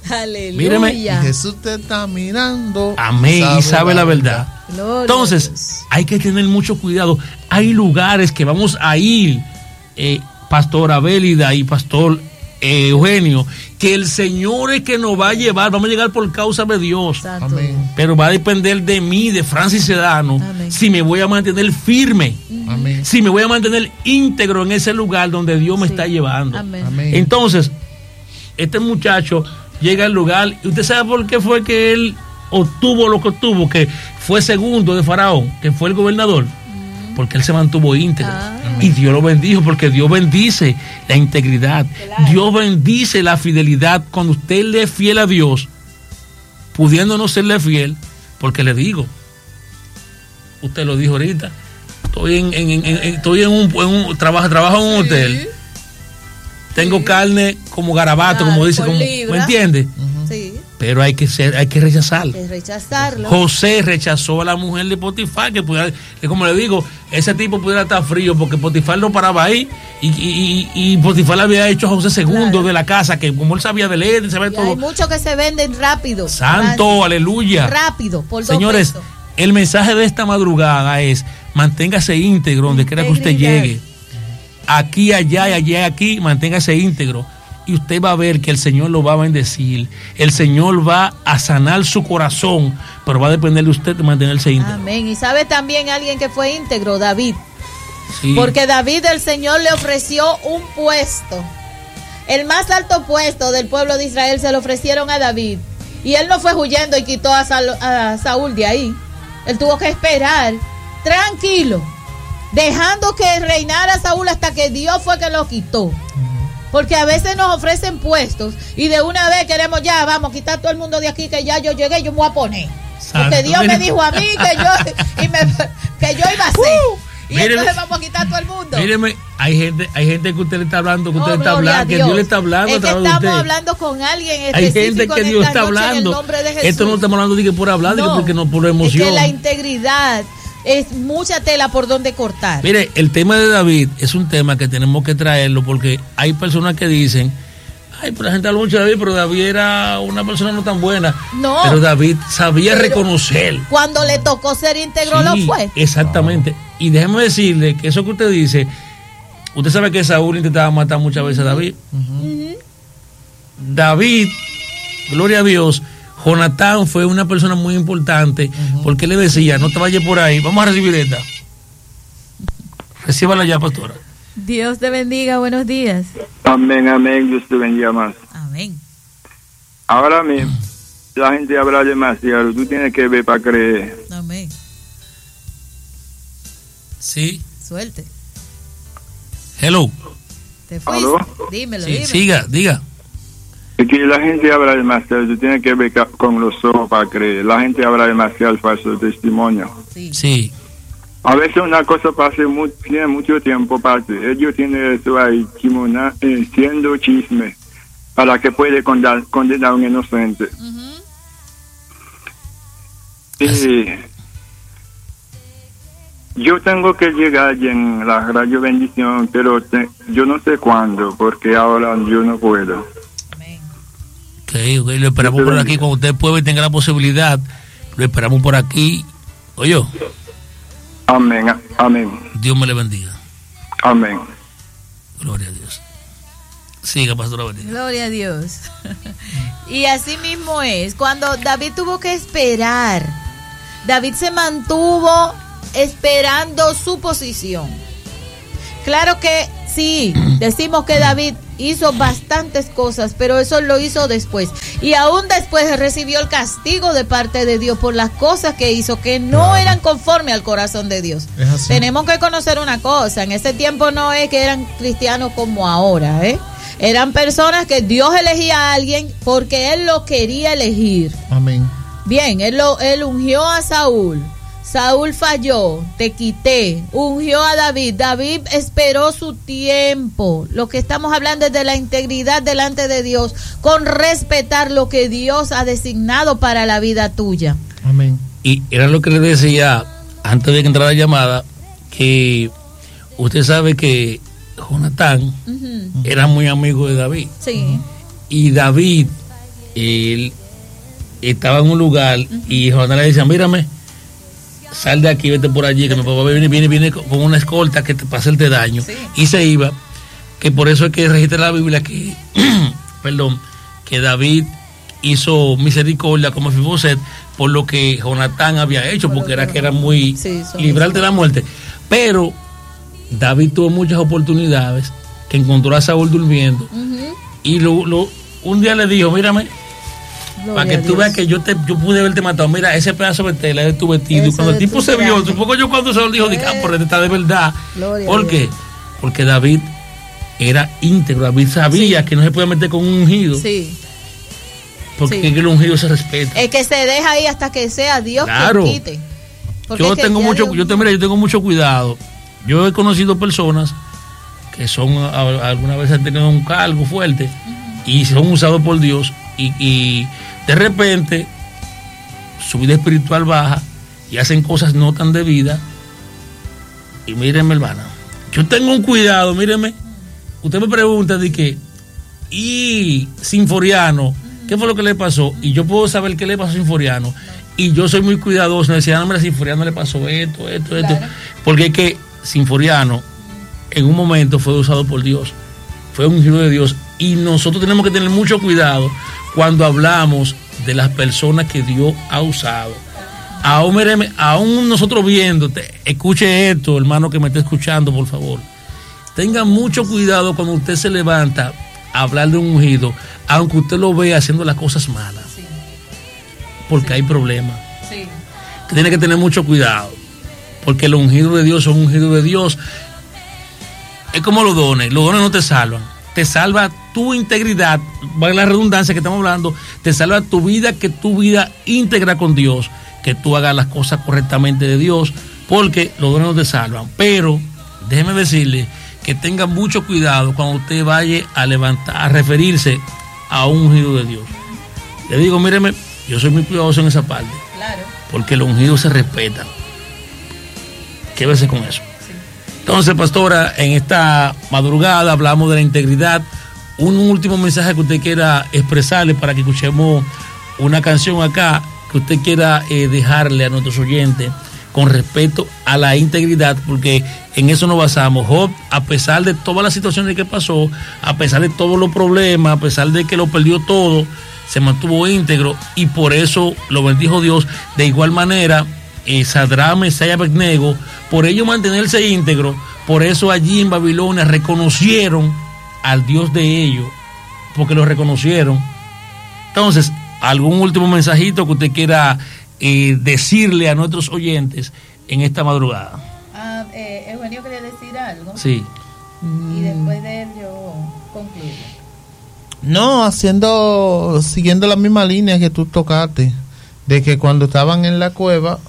Aleluya. Míreme, Y Jesús te está mirando. amén, y sabe la verdad. Gloria Entonces, hay que tener mucho cuidado. Hay lugares que vamos a ir, Pastor Abélida y Pastor Eugenio, que el Señor es que nos va a llevar. Vamos a llegar por causa de Dios. Santo. Amén. Pero va a depender de mí, de Francis Sedano, Amén. si me voy a mantener firme, Amén. si me voy a mantener íntegro en ese lugar donde Dios me Sí. está llevando. Amén. Amén. Entonces, este muchacho llega al lugar, y usted sabe por qué fue que él obtuvo lo que obtuvo, que fue segundo de Faraón, que fue el gobernador, porque él se mantuvo íntegro. Y Dios lo bendijo, porque Dios bendice la integridad. Claro. Dios bendice la fidelidad cuando usted le es fiel a Dios, pudiendo no serle fiel, porque le digo, usted lo dijo ahorita, estoy en un trabajo en un hotel, tengo carne como garabato, Claro, como dice, por como, libra. ¿me entiende? Sí, Pero hay que rechazar. es rechazarlo. José rechazó a la mujer de Potifar, que como le digo, ese tipo pudiera estar frío porque Potifar no paraba ahí y Potifar le había hecho a José segundo Claro. de la casa, que como él sabía de leer, sabía Y todo. hay muchos que se venden rápido. Santo, aleluya. Rápido, por 2 Señores, pesos. el mensaje de esta madrugada es: manténgase íntegro donde quiera que usted Integridad. llegue. Aquí, allá y allá, aquí, manténgase íntegro. Y usted va a ver que el Señor lo va a bendecir. El Señor va a sanar su corazón, pero va a depender de usted de mantenerse íntegro. Amén. Y sabe también alguien que fue íntegro, David. Sí. Porque David, el Señor le ofreció un puesto. El más alto puesto del pueblo de Israel se lo ofrecieron a David. Y él no fue huyendo y quitó a Saúl de ahí. Él tuvo que esperar tranquilo, dejando que reinara Saúl hasta que Dios fue que lo quitó. Porque a veces nos ofrecen puestos y de una vez queremos, ya vamos a quitar todo el mundo de aquí, que ya yo llegué, yo me voy a poner. Santo. Porque Dios me dijo a mí que yo iba a hacer. Y Míreme. entonces vamos a quitar todo el mundo. Míreme, hay gente que usted le está hablando, que Oh, usted está gloria a hablando, que Dios le está hablando a Es que través de estamos usted. hablando con alguien Hay específico gente que en Dios esta está noche, en el hablando. nombre de Jesús. Esto no estamos hablando de que por hablar, de que porque no por emoción. Es que la integridad es mucha tela por donde cortar. Mire, el tema de David es un tema que tenemos que traerlo, porque hay personas que dicen: ay, pero la gente habla mucho de David, pero David era una persona no tan buena. No. Pero David sabía Pero reconocer. Cuando le tocó ser íntegro, lo Sí, fue. exactamente. Y déjeme decirle que eso que usted dice, usted sabe que Saúl intentaba matar muchas veces a David. David, gloria a Dios, Jonatán fue una persona muy importante, porque él le decía: no te vayas por ahí, vamos a recibir esta. Recíbala ya, pastora. Dios te bendiga, buenos días. Amén, amén, Dios te bendiga más. Amén. Ahora mismo, la gente habla demasiado, tú tienes que ver para creer. Amén. Sí. Suelte. Hello. ¿Te fuiste? ¿Aló? Dímelo, Sí, dímelo. siga, diga. Es que la gente habla demasiado, tú tienes que ver con los ojos para creer. La gente habla demasiado falso testimonio. Sí. Sí. A veces una cosa pasa tiene mucho tiempo, parte. Ellos tienen eso ahí, siendo chisme, para que puede condenar a un inocente. Y yo tengo que llegar en la Radio Bendición, pero yo no sé cuándo, porque ahora yo no puedo. Amén. Ok, lo esperamos por aquí. Cuando usted pueda y tenga la posibilidad, lo esperamos por aquí. Oye, Amén, amén, Dios me le bendiga. amén. Gloria a Dios. Siga, pastora Bendiga. Gloria a Dios. Y así mismo es. Cuando David tuvo que esperar, David se mantuvo esperando su posición. Claro que sí, decimos que David hizo bastantes cosas, pero eso lo hizo después. Y aún después recibió el castigo de parte de Dios por las cosas que hizo, que no eran conforme al corazón de Dios. Es así. Tenemos que conocer una cosa, en ese tiempo no es que eran cristianos como ahora, eran personas que Dios elegía a alguien porque Él lo quería elegir. Amén. Bien, él ungió a Saúl. Saúl falló, te quité, ungió a David. David esperó su tiempo. Lo que estamos hablando es de la integridad delante de Dios, con respetar lo que Dios ha designado para la vida tuya. Amén. Y era lo que le decía antes de que entrara la llamada, que usted sabe que Jonatán era muy amigo de David. Sí. Y David él estaba en un lugar y Jonatán le decía, mírame, sal de aquí, vete por allí, que mi papá viene con una escolta que te para hacerte daño. Sí. Y se iba, que por eso es que registra la Biblia que, perdón, que David hizo misericordia como Mefiboset por lo que Jonatán había hecho, porque era que era muy liberal de la muerte. Pero David tuvo muchas oportunidades, que encontró a Saúl durmiendo, y un día le dijo, mírame, para que tú veas que yo pude haberte matado, mira ese pedazo de tela de tu vestido. Y cuando el tipo se vio, supongo yo cuando se lo dijo, dije, por está de verdad. ¿Por qué? Porque David era íntegro, David sabía que no se puede meter con un ungido. Sí. Porque el ungido se respeta. El que se deja ahí hasta que sea Dios claro. que quite. Yo tengo mucho cuidado. Yo he conocido personas que son alguna vez han tenido un cargo fuerte y son usados por Dios y de repente su vida espiritual baja y hacen cosas no tan debidas. Y mírenme, hermana, yo tengo un cuidado, mírenme. Usted me pregunta de que y Sinforiano, ¿qué fue lo que le pasó? Y yo puedo saber qué le pasó a Sinforiano. Y yo soy muy cuidadoso. Me decía, no, a Sinforiano le pasó esto. Claro. Porque es que Sinforiano en un momento fue usado por Dios. Fue un ungido de Dios. Y nosotros tenemos que tener mucho cuidado cuando hablamos de las personas que Dios ha usado. Aún nosotros viéndote, escuche esto, hermano que me está escuchando, por favor. Tenga mucho cuidado cuando usted se levanta a hablar de un ungido, aunque usted lo vea haciendo las cosas malas. Sí. Porque hay problemas. Sí. Tiene que tener mucho cuidado. Porque los ungidos de Dios son ungidos de Dios. Es como los dones. Los dones no te salvan. Te salva tu integridad, vale la redundancia que estamos hablando, te salva tu vida, que tu vida íntegra con Dios, que tú hagas las cosas correctamente de Dios, porque los dones no te salvan. Pero déjeme decirle que tenga mucho cuidado cuando usted vaya a referirse a un ungido de Dios. Le digo, míreme, yo soy muy cuidadoso en esa parte. Claro. Porque los ungidos se respetan. Quédese con eso. Entonces, pastora, en esta madrugada hablamos de la integridad. Un último mensaje que usted quiera expresarle para que escuchemos una canción acá, que usted quiera dejarle a nuestros oyentes con respecto a la integridad, porque en eso nos basamos. Job, a pesar de todas las situaciones que pasó, a pesar de todos los problemas, a pesar de que lo perdió todo, se mantuvo íntegro y por eso lo bendijo Dios. De igual manera, Sadrach, Mesach y Abednego, por ello mantenerse íntegro, por eso allí en Babilonia reconocieron al Dios de ellos, porque lo reconocieron. Entonces, algún último mensajito que usted quiera decirle a nuestros oyentes en esta madrugada. Eugenio quería decir algo. Sí. Y después de él yo concluyo. No, siguiendo la misma línea que tú tocaste, de que cuando estaban en la cueva,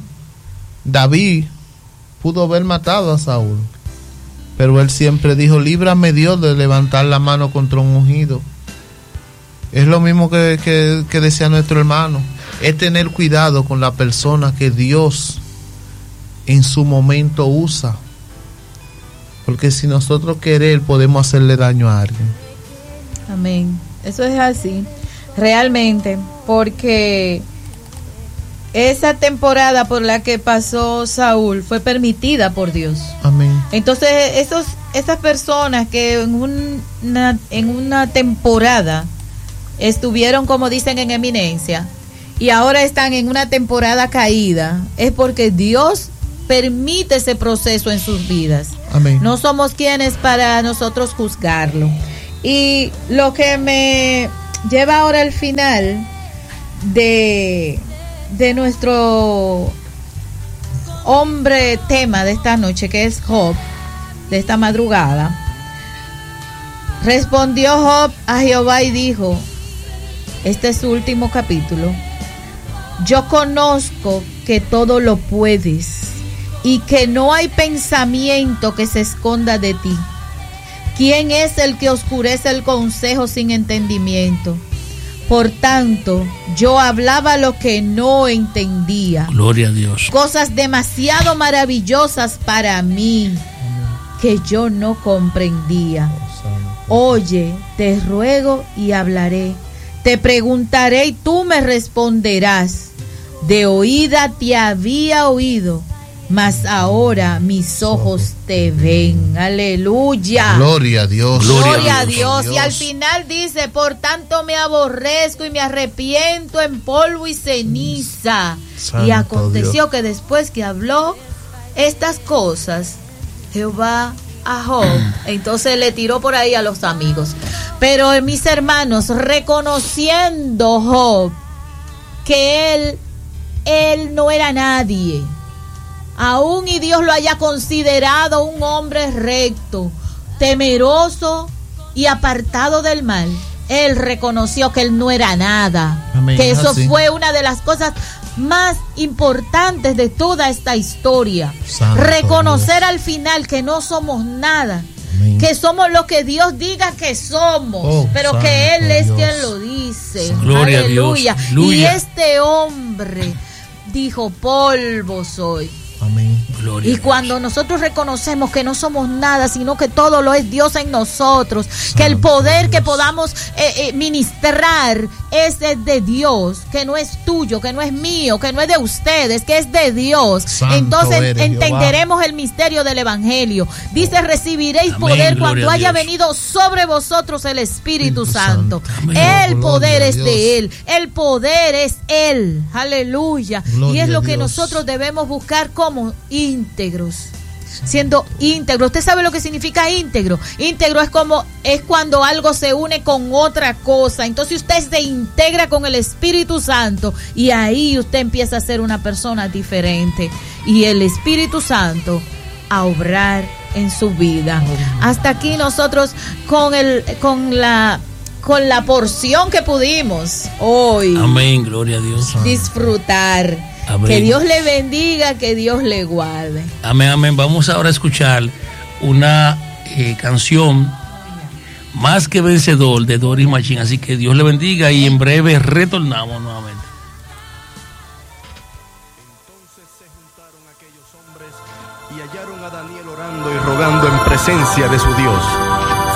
David pudo haber matado a Saúl, pero él siempre dijo, líbrame Dios de levantar la mano contra un ungido. Es lo mismo que decía nuestro hermano, es tener cuidado con la persona que Dios en su momento usa, porque si nosotros queremos podemos hacerle daño a alguien. Amén, eso es así, realmente, porque esa temporada por la que pasó Saúl fue permitida por Dios. Amén. Entonces esas personas que en una temporada estuvieron, como dicen, en eminencia y ahora están en una temporada caída, es porque Dios permite ese proceso en sus vidas. Amén. No somos quienes para nosotros juzgarlo. Y lo que me lleva ahora al final de nuestro hombre tema de esta noche, que es Job, de esta madrugada. Respondió Job a Jehová y dijo, este es su último capítulo, yo conozco que todo lo puedes y que no hay pensamiento que se esconda de ti. ¿Quién es el que oscurece el consejo sin entendimiento? Por tanto, yo hablaba lo que no entendía. Gloria a Dios. Cosas demasiado maravillosas para mí que yo no comprendía. Oye, te ruego y hablaré. Te preguntaré y tú me responderás. De oída te había oído, mas ahora mis ojos te ven. Aleluya. Gloria a Dios. Gloria a Dios. Y al final dice, por tanto me aborrezco y me arrepiento en polvo y ceniza. Santo y aconteció Dios. que después que habló estas cosas, Jehová a Job, entonces le tiró por ahí a los amigos. Pero mis hermanos, reconociendo Job que él no era nadie, aún y Dios lo haya considerado un hombre recto, temeroso y apartado del mal, él reconoció que él no era nada. Amén. Que eso Así. fue una de las cosas más importantes de toda esta historia. Santo Reconocer Dios. al final que no somos nada. Amén. Que somos lo que Dios diga que somos, Oh, pero santo que Él es Dios. quien lo dice. Santo. Gloria a Dios. Aleluya. Y Aleluya. este hombre dijo, polvo soy. Amén. Gloria Y a Dios. cuando nosotros reconocemos que no somos nada, sino que todo lo es Dios en nosotros, que el poder que podamos ministrar es de Dios, que no es tuyo, que no es mío, que no es de ustedes, que es de Dios. Santo Entonces eres, entenderemos el misterio del Evangelio. Dice, recibiréis Amén, poder gloria cuando a haya Dios. venido sobre vosotros el Espíritu Espíritu Santo. Santo. Amén. El Gloria poder a es Dios. de Él, el poder es Él. Aleluya. Y Gloria es lo a que Dios. nosotros debemos buscar como íntegros, siendo íntegro. ¿Usted sabe lo que significa íntegro? Íntegro es cuando algo se une con otra cosa. Entonces usted se integra con el Espíritu Santo y ahí usted empieza a ser una persona diferente y el Espíritu Santo a obrar en su vida. Hasta aquí nosotros con la porción que pudimos hoy Amén, gloria a Dios. disfrutar. Amén. Que Dios le bendiga, que Dios le guarde. Amén, amén. Vamos ahora a escuchar una canción, Más que Vencedor, de Doris Machín. Así que Dios le bendiga y en breve retornamos nuevamente. Entonces se juntaron aquellos hombres y hallaron a Daniel orando y rogando en presencia de su Dios.